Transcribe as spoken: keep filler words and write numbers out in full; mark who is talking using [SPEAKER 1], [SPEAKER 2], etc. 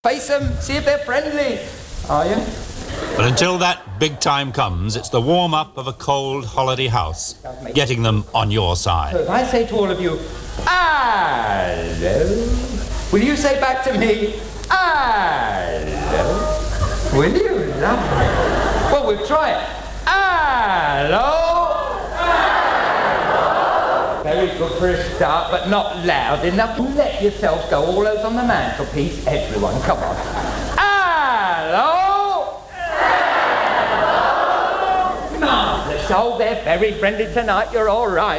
[SPEAKER 1] Face them, see if they're friendly. Are you?
[SPEAKER 2] But until that big time comes, it's the warm-up of a cold holiday house, getting them on your side.
[SPEAKER 1] So if I say to all of you, hello, will you say back to me, hello? Will you? Lovely. Well, we'll try it. Hello? Hello? Very good for a start, but not loud enough. Let yourselves go. All those on the mantelpiece. Everyone, come on. Hello? Hello? Marvellous. Oh, they're very friendly tonight. You're all right.